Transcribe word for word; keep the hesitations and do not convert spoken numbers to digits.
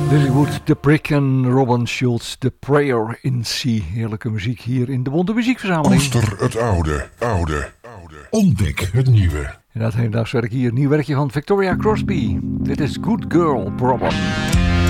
Lilywood, The Brick en Robin Schulz, The Prayer in C. Heerlijke muziek hier in de Bonte Muziekverzameling. Koester het oude, oude, oude. Ontdek het nieuwe. En dat hedendaags werk hier, nieuw werkje van Victoria Crosby. Dit is Good Girl Problem.